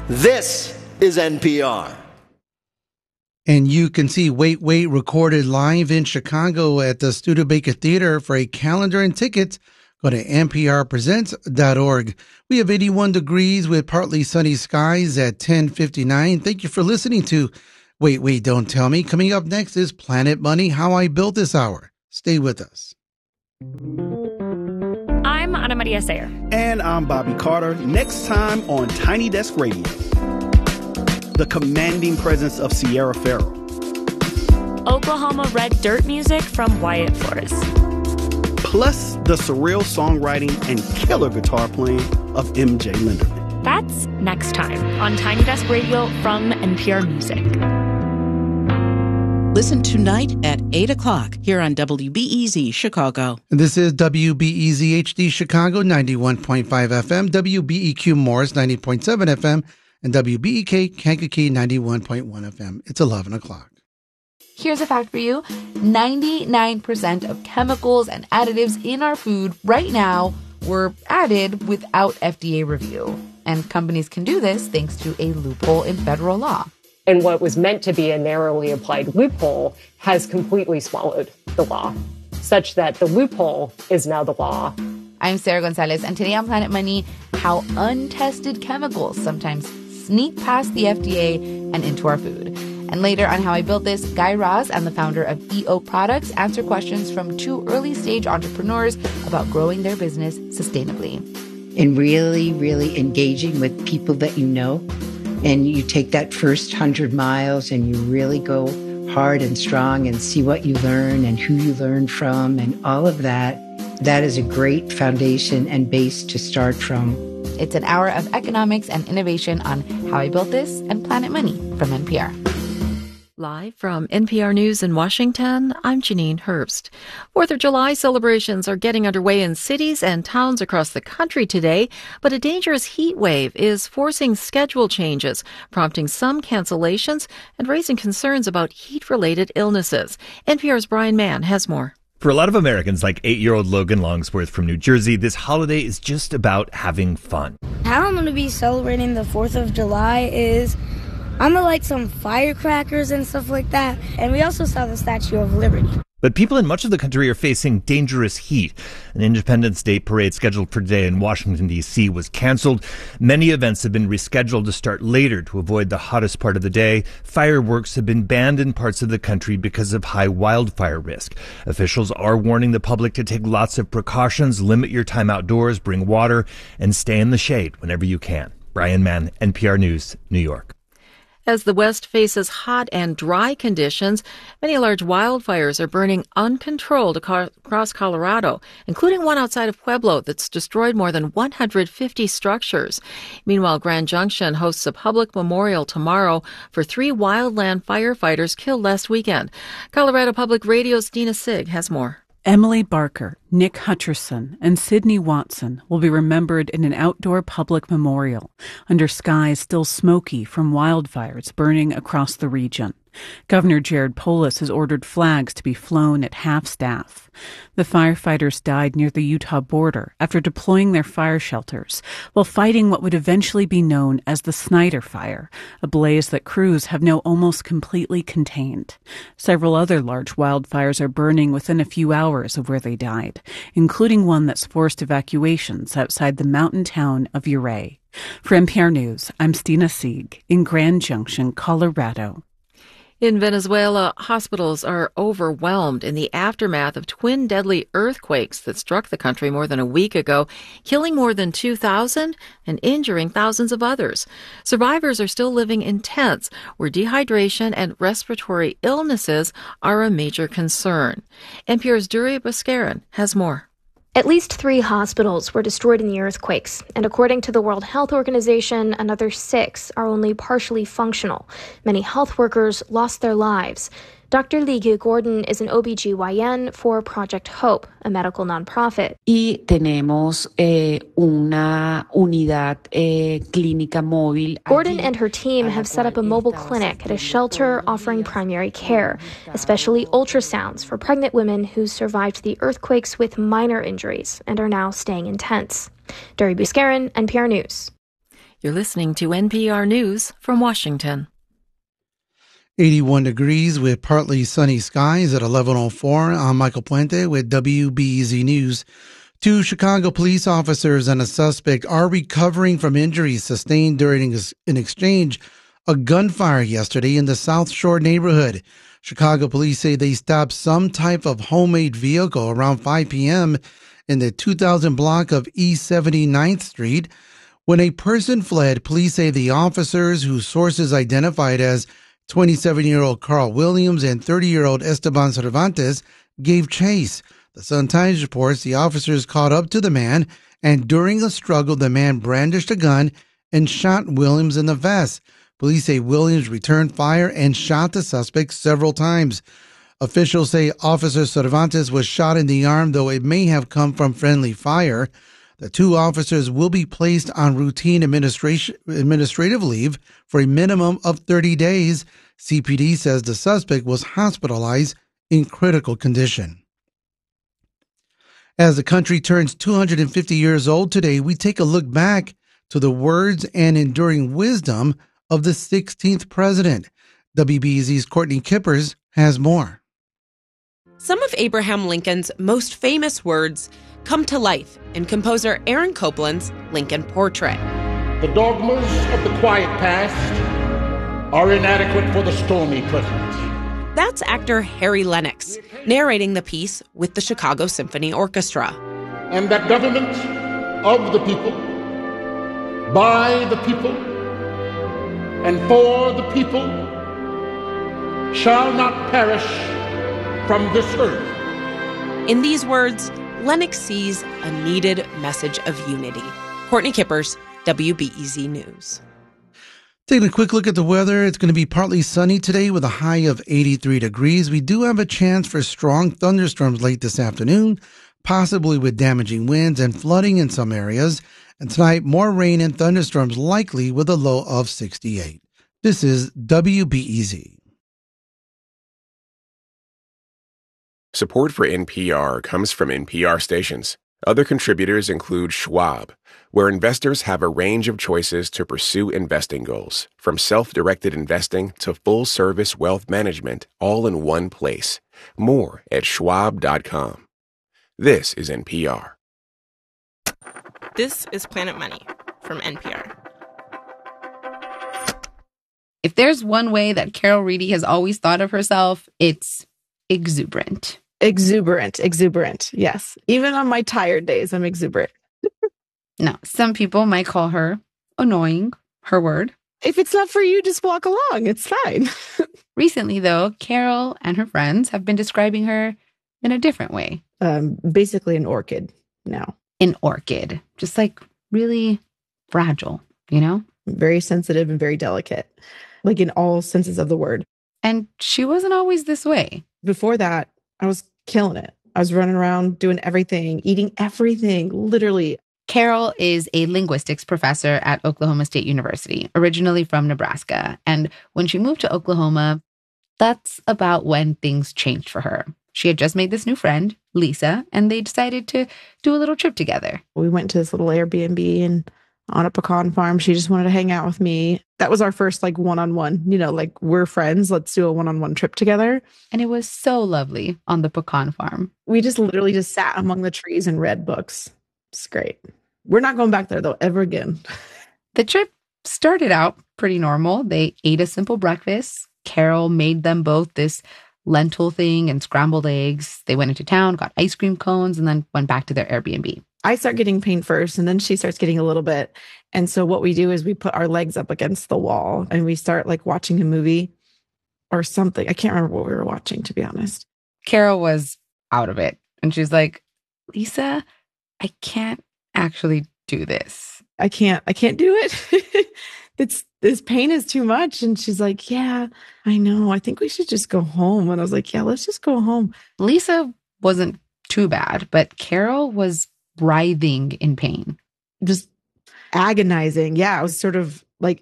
This is NPR. And you can see Wait, Wait recorded live in Chicago at the Studebaker Theater. For a calendar and tickets, go to nprpresents.org. We have 81 degrees with partly sunny skies at 10:59. Thank you for listening to Wait, Wait, Don't Tell Me. Coming up next is Planet Money, How I Built This Hour. Stay with us. I'm Ana Maria Sayer. And I'm Bobby Carter. Next time on Tiny Desk Radio, the commanding presence of Sierra Farrell. Oklahoma red dirt music from Wyatt Forrest. Plus the surreal songwriting and killer guitar playing of MJ Linderman. That's next time on Tiny Desk Radio from NPR Music. Listen tonight at 8 o'clock here on WBEZ Chicago. This is WBEZ HD Chicago 91.5 FM, WBEQ Morris 90.7 FM, and WBEK Kankakee 91.1 FM. It's 11 o'clock. Here's a fact for you. 99% of chemicals and additives in our food right now were added without FDA review. And companies can do this thanks to a loophole in federal law. And what was meant to be a narrowly applied loophole has completely swallowed the law, such that the loophole is now the law. I'm Sarah Gonzalez, and today on Planet Money, how untested chemicals sometimes sneak past the FDA and into our food. And later on How I Built This, Guy Raz and the founder of EO Products answer questions from two early-stage entrepreneurs about growing their business sustainably. And really, really engaging with people that you know. And you take that first 100 miles and you really go hard and strong and see what you learn and who you learn from and all of that. That is a great foundation and base to start from. It's an hour of economics and innovation on How I Built This and Planet Money from NPR. Live from NPR News in Washington, I'm Janine Herbst. 4th of July celebrations are getting underway in cities and towns across the country today, but a dangerous heat wave is forcing schedule changes, prompting some cancellations and raising concerns about heat-related illnesses. NPR's Brian Mann has more. For a lot of Americans, like 8-year-old Logan Longsworth from New Jersey, this holiday is just about having fun. How I'm going to be celebrating the 4th of July is I'm going to light some firecrackers and stuff like that. And we also saw the Statue of Liberty. But people in much of the country are facing dangerous heat. An Independence Day parade scheduled for today in Washington, D.C. was canceled. Many events have been rescheduled to start later to avoid the hottest part of the day. Fireworks have been banned in parts of the country because of high wildfire risk. Officials are warning the public to take lots of precautions, limit your time outdoors, bring water, and stay in the shade whenever you can. Brian Mann, NPR News, New York. As the West faces hot and dry conditions, many large wildfires are burning uncontrolled across Colorado, including one outside of Pueblo that's destroyed more than 150 structures. Meanwhile, Grand Junction hosts a public memorial tomorrow for 3 wildland firefighters killed last weekend. Colorado Public Radio's Dina Sig has more. Emily Barker, Nick Hutcherson, and Sidney Watson will be remembered in an outdoor public memorial under skies still smoky from wildfires burning across the region. Governor Jared Polis has ordered flags to be flown at half-staff. The firefighters died near the Utah border after deploying their fire shelters while fighting what would eventually be known as the Snyder Fire, a blaze that crews have now almost completely contained. Several other large wildfires are burning within a few hours of where they died, including one that's forced evacuations outside the mountain town of Ouray. For NPR News, I'm Stina Sieg in Grand Junction, Colorado. In Venezuela, hospitals are overwhelmed in the aftermath of twin deadly earthquakes that struck the country more than a week ago, killing more than 2,000 and injuring thousands of others. Survivors are still living in tents where dehydration and respiratory illnesses are a major concern. NPR's Duri Bhaskaran has more. At least 3 hospitals were destroyed in the earthquakes, and according to the World Health Organization, another 6 are only partially functional. Many health workers lost their lives. Dr. Ligue Gordon is an OBGYN for Project Hope, a medical nonprofit. Y tenemos una unidad clínica móvil. Gordon and her team have set up a mobile clinic at a shelter offering primary care, especially ultrasounds for pregnant women who survived the earthquakes with minor injuries and are now staying in tents. Duri Bhaskaran, NPR News. You're listening to NPR News from Washington. 81 degrees with partly sunny skies at 11:04. I'm Michael Puente with WBEZ News. 2 Chicago police officers and a suspect are recovering from injuries sustained during an exchange of gunfire yesterday in the South Shore neighborhood. Chicago police say they stopped some type of homemade vehicle around 5 p.m. in the 2000 block of East 79th Street. When a person fled, police say the officers, whose sources identified as 27-year-old Carl Williams and 30-year-old Esteban Cervantes, gave chase. The Sun-Times reports the officers caught up to the man, and during a struggle, the man brandished a gun and shot Williams in the vest. Police say Williams returned fire and shot the suspect several times. Officials say Officer Cervantes was shot in the arm, though it may have come from friendly fire. The 2 officers will be placed on routine administrative leave for a minimum of 30 days. CPD says the suspect was hospitalized in critical condition. As the country turns 250 years old today, we take a look back to the words and enduring wisdom of the 16th president. WBEZ's Courtney Kippers has more. Some of Abraham Lincoln's most famous words come to life in composer Aaron Copland's Lincoln Portrait. The dogmas of the quiet past are inadequate for the stormy present. That's actor Harry Lennox, narrating the piece with the Chicago Symphony Orchestra. And that government of the people, by the people, and for the people, shall not perish from this earth. In these words, Lennox sees a needed message of unity. Courtney Kippers, WBEZ News. Taking a quick look at the weather, it's going to be partly sunny today with a high of 83 degrees. We do have a chance for strong thunderstorms late this afternoon, possibly with damaging winds and flooding in some areas. And tonight, more rain and thunderstorms likely with a low of 68. This is WBEZ. Support for NPR comes from NPR stations. Other contributors include Schwab, where investors have a range of choices to pursue investing goals, from self-directed investing to full-service wealth management, all in one place. More at schwab.com. This is NPR. This is Planet Money from NPR. If there's one way that Carol Reedy has always thought of herself, it's exuberant. Exuberant. Yes. Even on my tired days, I'm exuberant. Now, some people might call her annoying, her word. If it's not for you, just walk along. It's fine. Recently, though, Carol and her friends have been describing her in a different way. Basically an orchid now. An orchid. Just like really fragile, you know? Very sensitive and very delicate. Like in all senses of the word. And she wasn't always this way. Before that, I was killing it. I was running around doing everything, eating everything, literally. Carol is a linguistics professor at Oklahoma State University, originally from Nebraska. And when she moved to Oklahoma, that's about when things changed for her. She had just made this new friend, Lisa, and they decided to do a little trip together. We went to this little Airbnb and on a pecan farm. She just wanted to hang out with me. That was our first one-on-one, like we're friends. Let's do a one-on-one trip together. And it was so lovely on the pecan farm. We just literally just sat among the trees and read books. It's great. We're not going back there though, ever again. The trip started out pretty normal. They ate a simple breakfast. Carol made them both this lentil thing and scrambled eggs. They went into town, got ice cream cones, and then went back to their Airbnb. I start getting pain first, and then she starts getting a little bit. And so what we do is we put our legs up against the wall and we start watching a movie or something. I can't remember what we were watching, to be honest. Carol was out of it. And she's like, Lisa, I can't actually do this. I can't do it. This pain is too much. And she's like, yeah, I know. I think we should just go home. And I was like, yeah, let's just go home. Lisa wasn't too bad, but Carol was writhing in pain. Just agonizing. Yeah, I was sort of like,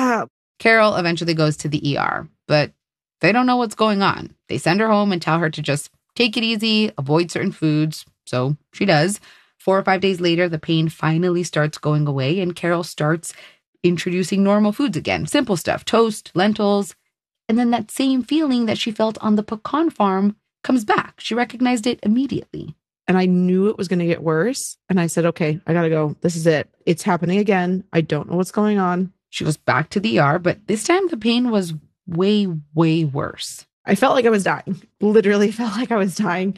Carol eventually goes to the ER, but they don't know what's going on. They send her home and tell her to just take it easy, avoid certain foods. So she does. 4 or 5 days later, the pain finally starts going away and Carol starts introducing normal foods again. Simple stuff, toast, lentils. And then that same feeling that she felt on the pecan farm comes back. She recognized it immediately. And I knew it was going to get worse. And I said, okay, I got to go. This is it. It's happening again. I don't know what's going on. She goes back to the ER, but this time the pain was way, way worse. I felt like I was dying. Literally felt like I was dying.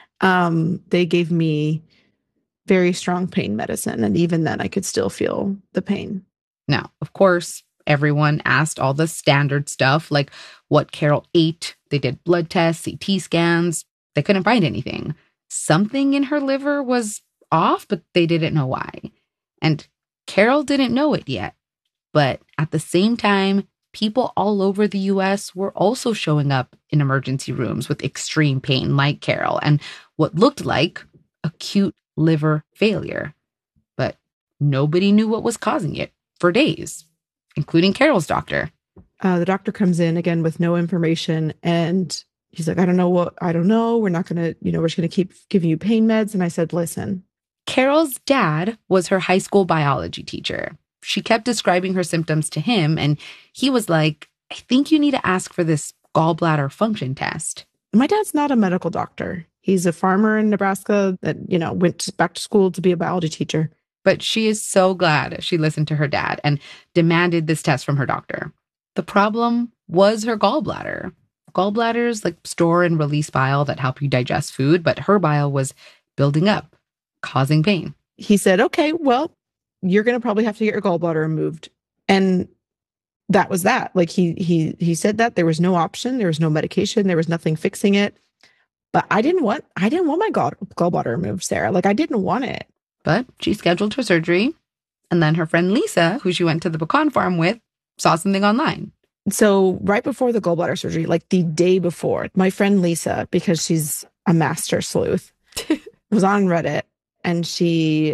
They gave me very strong pain medicine. And even then I could still feel the pain. Now, of course, everyone asked all the standard stuff, like what Carol ate. They did blood tests, CT scans. They couldn't find anything. Something in her liver was off, but they didn't know why. And Carol didn't know it yet. But at the same time, people all over the U.S. were also showing up in emergency rooms with extreme pain like Carol and what looked like acute liver failure. But nobody knew what was causing it for days, including Carol's doctor. The doctor comes in again with no information, and he's like, I don't know. We're not going to, we're just going to keep giving you pain meds. And I said, listen. Carol's dad was her high school biology teacher. She kept describing her symptoms to him, and he was like, I think you need to ask for this gallbladder function test. My dad's not a medical doctor. He's a farmer in Nebraska that, went back to school to be a biology teacher. But she is so glad she listened to her dad and demanded this test from her doctor. The problem was her gallbladder. Gallbladders store and release bile that help you digest food, but her bile was building up, causing pain. He said, okay, well, you're going to probably have to get your gallbladder removed. And that was that. He said that there was no option. There was no medication. There was nothing fixing it. But I didn't want my gallbladder removed, Sarah. I didn't want it. But she scheduled her surgery. And then her friend Lisa, who she went to the pecan farm with, saw something online. So right before the gallbladder surgery, the day before, my friend Lisa, because she's a master sleuth, was on Reddit, and she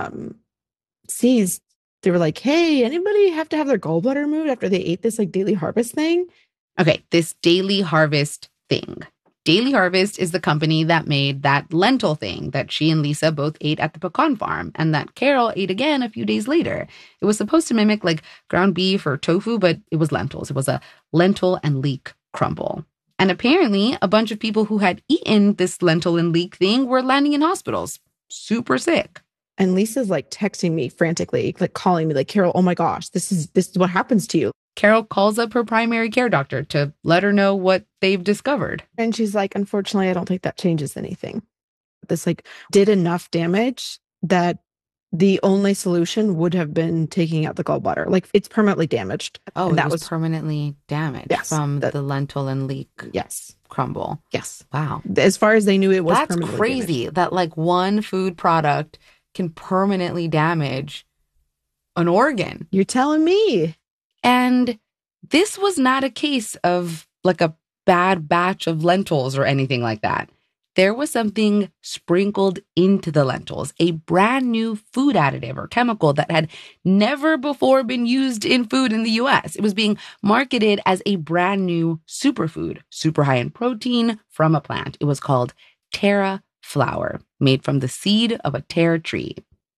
sees, they were like, hey, anybody have to have their gallbladder removed after they ate this Daily Harvest thing? Okay, this Daily Harvest thing. Daily Harvest is the company that made that lentil thing that she and Lisa both ate at the pecan farm and that Carol ate again a few days later. It was supposed to mimic ground beef or tofu, but it was lentils. It was a lentil and leek crumble. And apparently a bunch of people who had eaten this lentil and leek thing were landing in hospitals, super sick. And Lisa's texting me frantically, calling me Carol, oh my gosh, this is what happens to you. Carol calls up her primary care doctor to let her know what they've discovered. And she's like, unfortunately, I don't think that changes anything. This did enough damage that the only solution would have been taking out the gallbladder. It's permanently damaged. Oh, and that was permanently damaged from the lentil and leek crumble. Yes. Wow. As far as they knew, it was That's permanently crazy damaged. that one food product can permanently damage an organ. You're telling me. And this was not a case of a bad batch of lentils or anything like that. There was something sprinkled into the lentils, a brand new food additive or chemical that had never before been used in food in the U.S. It was being marketed as a brand new superfood, super high in protein from a plant. It was called Terra flour, made from the seed of a Terra tree.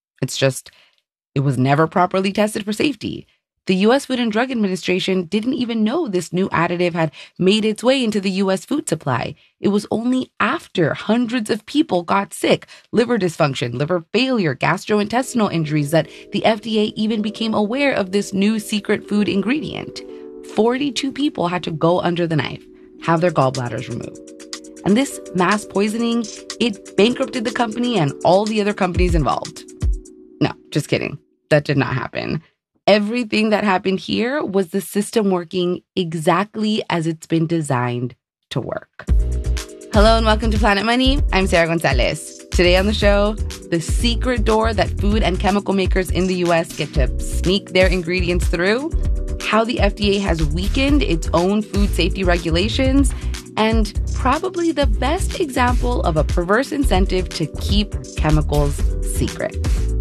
It was never properly tested for safety. The U.S. Food and Drug Administration didn't even know this new additive had made its way into the U.S. food supply. It was only after hundreds of people got sick, liver dysfunction, liver failure, gastrointestinal injuries, that the FDA even became aware of this new secret food ingredient. 42 people had to go under the knife, have their gallbladders removed. And this mass poisoning, it bankrupted the company and all the other companies involved. No, just kidding. That did not happen. Everything that happened here was the system working exactly as it's been designed to work. Hello and welcome to Planet Money. I'm Sarah Gonzalez. Today on the show, the secret door that food and chemical makers in the U.S. get to sneak their ingredients through, how the FDA has weakened its own food safety regulations, and probably the best example of a perverse incentive to keep chemicals secret.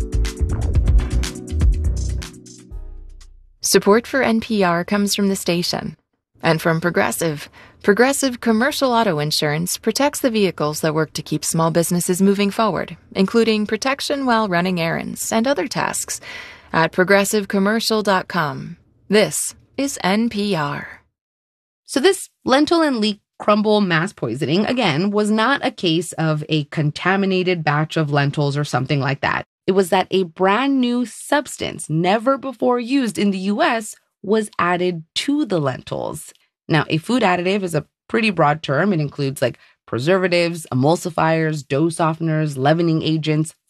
Support for NPR comes from the station and from Progressive. Progressive Commercial Auto Insurance protects the vehicles that work to keep small businesses moving forward, including protection while running errands and other tasks. at progressivecommercial.com. This is NPR. So this lentil and leek crumble mass poisoning, again, was not a case of a contaminated batch of lentils or something like that. It was that a brand new substance, never before used in the U.S., was added to the lentils. Now, a food additive is a pretty broad term. It includes like preservatives, emulsifiers, dough softeners, leavening agents,